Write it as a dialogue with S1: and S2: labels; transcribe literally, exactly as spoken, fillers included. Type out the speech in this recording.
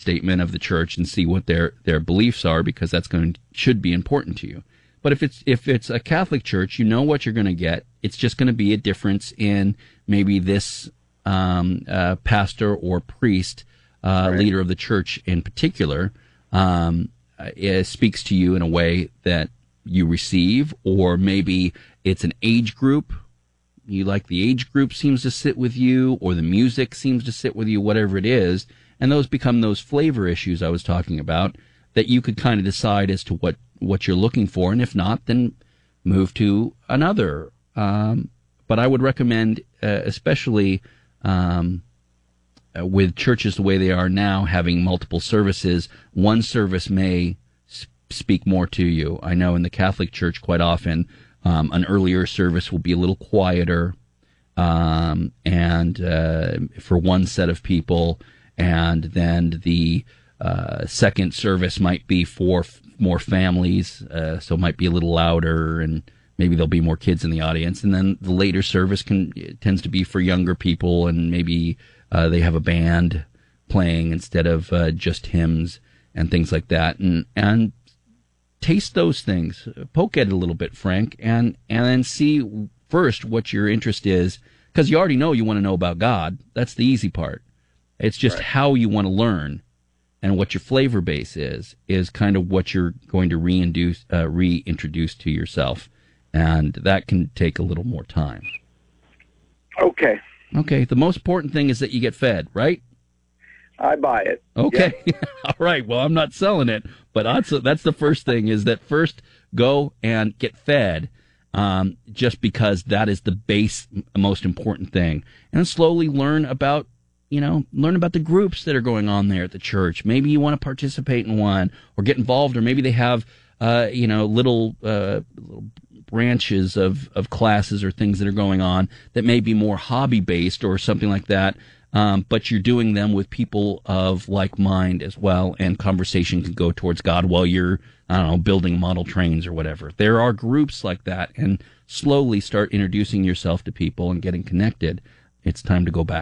S1: statement of the church and see what their, their beliefs are, because that's going to, should be important to you. But if it's if it's a Catholic church, you know what you're going to get. It's just going to be a difference in maybe this um, uh, pastor or priest, uh,
S2: right.
S1: leader of the church in particular, um, it speaks to you in a way that you receive, or maybe it's an age group. You like the age group seems to sit with you, or the music seems to sit with you, whatever it is. And those become those flavor issues I was talking about that you could kind of decide as to what, what you're looking for. And if not, then move to another. Um, but I would recommend, uh, especially um, uh, with churches the way they are now, having multiple services, one service may sp- speak more to you. I know in the Catholic Church quite often, Um, an earlier service will be a little quieter, um, and uh, for one set of people, and then the uh, second service might be for f- more families, uh, so it might be a little louder, and maybe there'll be more kids in the audience. And then the later service can tends to be for younger people, and maybe uh, they have a band playing instead of uh, just hymns and things like that, and and. Taste those things, poke at it a little bit, Frank, and, and then see first what your interest is, because you already know you want to know about God. That's the easy part. It's just
S2: right.
S1: how you want to learn, and what your flavor base is, is kind of what you're going to reintroduce, uh, reintroduce to yourself, and that can take a little more time.
S2: Okay.
S1: Okay, the most important thing is that you get fed, right?
S2: I buy it.
S1: Okay.
S2: Yep.
S1: All right. Well, I'm not selling it, but that's, that's the first thing, is that first go and get fed, um, just because that is the base, most important thing. And then slowly learn about, you know, learn about the groups that are going on there at the church. Maybe you want to participate in one or get involved, or maybe they have, uh, you know, little, uh, little branches of, of classes or things that are going on that may be more hobby based or something like that. Um, but you're doing them with people of like mind as well, and conversation can go towards God while you're, I don't know, building model trains or whatever. There are groups like that, and slowly start introducing yourself to people and getting connected. It's time to go back.